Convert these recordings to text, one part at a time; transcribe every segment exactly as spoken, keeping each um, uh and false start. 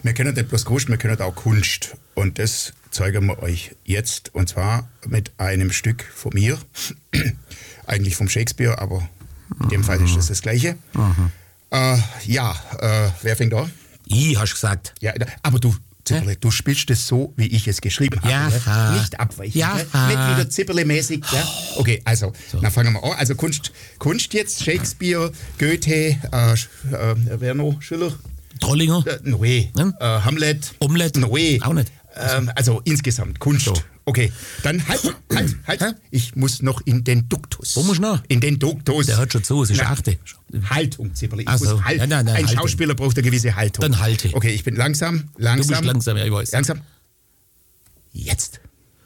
Wir können nicht bloß Kunst, wir können auch Kunst. Und das zeigen wir euch jetzt. Und zwar mit einem Stück von mir. Eigentlich vom Shakespeare, aber in dem Fall ist das das Gleiche. Mhm. Äh, ja, äh, wer fängt an? Ich, hast du gesagt. Ja, aber du, Zipperle, du spielst das so, wie ich es geschrieben habe. Ja. Ne? Nicht abweichen. Ja. Ne? Nicht wieder Zipperle-mäßig. Ja? Okay, also, so. Dann fangen wir an. Also Kunst, Kunst jetzt, Shakespeare, Goethe, äh, äh, wer noch? Schiller? Trollinger? Äh, Noé. Hm? Äh, Hamlet? Omelette? Noé. Auch nicht. Ähm, also insgesamt, Kunst. So. Okay, dann halt, halt, halt. Hä? Ich muss noch in den Duktus. Wo musst du noch? In den Duktus. Der hört schon zu, es ist Na, achte. Haltung, Zipperle. Ich Ach so. muss halt, Ja, nein, nein, ein Haltung. Schauspieler braucht eine gewisse Haltung. Dann halte. Okay, ich bin langsam, Du langsam. bist langsam, ja, ich weiß. Langsam. Jetzt.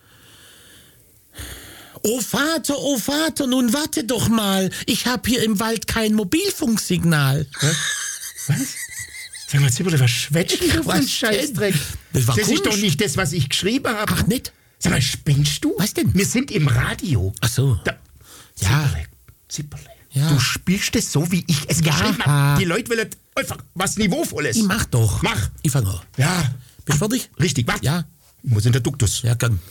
Oh Vater, oh Vater, nun warte doch mal. Ich hab hier im Wald kein Mobilfunksignal. Was? Was? Sag mal, Zipperle, was schwätzt du für ein Was Scheißdreck? Das war Das ist Kunst. doch nicht das, was ich geschrieben habe. Ach, nicht? Sag mal, spinnst du? Was denn? Wir sind im Radio. Ach so. Da, Ja. Zipperle, Zipperle. Ja. Du spielst es so, wie ich es Ja. geschrieben habe. Die Leute wollen einfach was Niveauvolles. Ich mach doch. Mach. Ich fang an. Ja. Bist du fertig? Richtig, warte. Ja. Ich muss in der Duktus. Ja, gern.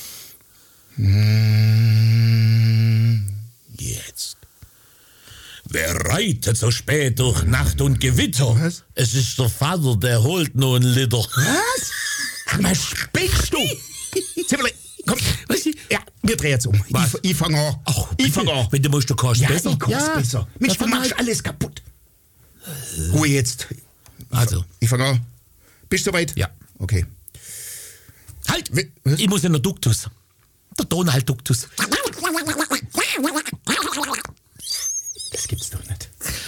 Jetzt. Wer reitet so spät durch Nacht und Gewitter? Was? Es ist der Vater, der holt nur ein Liter. Was? Sag mal, spinnst du? Zipperle, komm. Was? Ja, wir drehen jetzt um. Was? Ich, ich fange an. Ach, ich bitte. fange an. Wenn du musst, du kannst Ja, besser. ich kann's besser. Mensch, du Ja, machst fang alles kaputt. Ruhe jetzt. Also. Ich fange an. Bist du soweit? Ja. Okay. Halt! Wie- was? Ich muss in der Duktus. Der Donald-Duktus. Das gibt's doch nicht.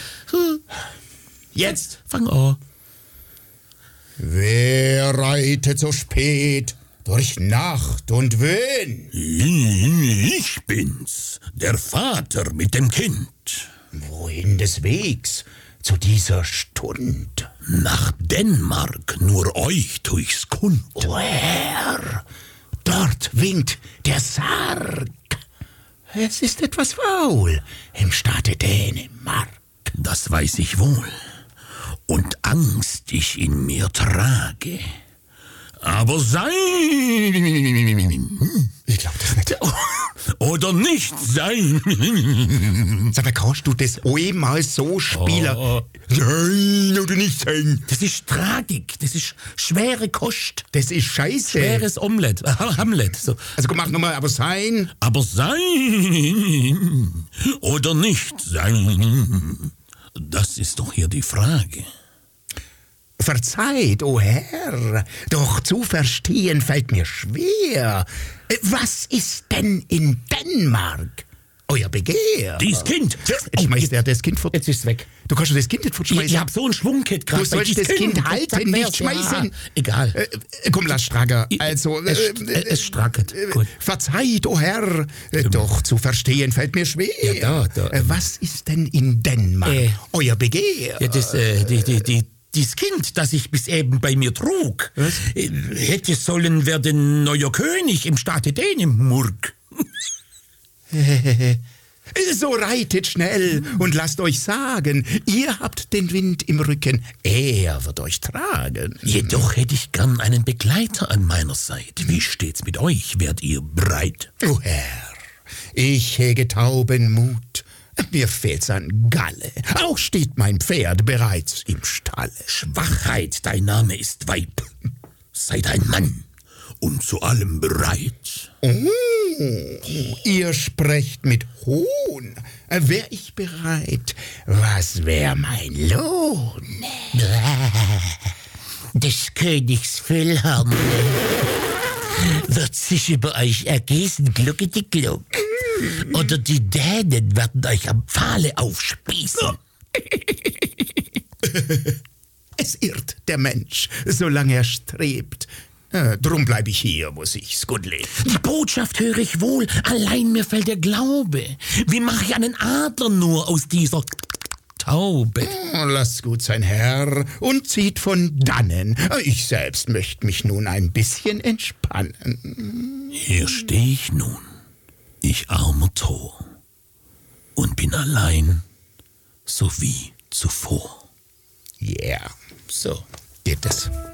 Jetzt. Fang an. Wer reitet so spät durch Nacht und Wind? Ich bin's, der Vater mit dem Kind. Wohin des Wegs zu dieser Stund? Nach Dänemark, nur euch tu's kund. O Herr, dort winkt der Sarg. Es ist etwas faul im Staate Dänemark. Das weiß ich wohl. Und Angst ich in mir trage. Aber sein Ich glaube das nicht. oder nicht sein. Sag mal, kannst du das einmal so spielen? Oh. Nein, oder nicht sein. Das ist Tragik, das ist schwere Kost. Das ist scheiße. Schweres Omelett, äh, Hamlet. So. Also komm, mach nochmal, aber sein. Aber sein oder nicht sein, das ist doch hier die Frage. Verzeiht, o Herr, doch zu verstehen fällt mir schwer. Was ist denn in Dänemark euer Begehr? Dies Kind. Jetzt schmeißt er das Kind fort. Jetzt ist es weg. Du kannst doch das Kind nicht Ich, fortschmeißen. ich hab so einen Schwungkit gerade. Du sollst das Kind halten, nicht schmeißen. Ja, egal. Äh, komm, lass Strager. Ich- Also, es, äh, es strackert. Gut. Verzeiht, o Herr, äh, doch zu verstehen fällt mir schwer. Ja, da, da. Äh, Was ist denn in Dänemark Äh, euer Begehr? Ja, das, äh, die, die, die, dieses Kind, das ich bis eben bei mir trug, äh, hätte sollen werden neuer König im Staate Dänemark. So reitet schnell und lasst euch sagen, ihr habt den Wind im Rücken, er wird euch tragen. Jedoch hätte ich gern einen Begleiter an meiner Seite. Wie steht's mit euch? Werdet ihr bereit? O Herr, ich hege tauben Mut, mir fehlt's an Galle, auch steht mein Pferd bereits im Stalle. Schwachheit, dein Name ist Weib. Seid ein Mann und zu allem bereit. Oh, ihr sprecht mit Hohn, wär ich bereit, was wär mein Lohn? Des Königs Füllhammer wird sich über euch ergießen, glucke die Gluck. Oder die Dänen werden euch am Pfahle aufspießen. Es irrt der Mensch, solange er strebt. Äh, drum bleib ich hier, muss ich's gut leben. Die Botschaft höre ich wohl, allein mir fällt der Glaube. Wie mache ich einen Adler nur aus dieser Taube? Oh, lasst gut sein, Herr, und zieht von dannen. Ich selbst möchte mich nun ein bisschen entspannen. Hier stehe ich nun, ich armer Tor, und bin allein, so wie zuvor. Ja, yeah. So geht es.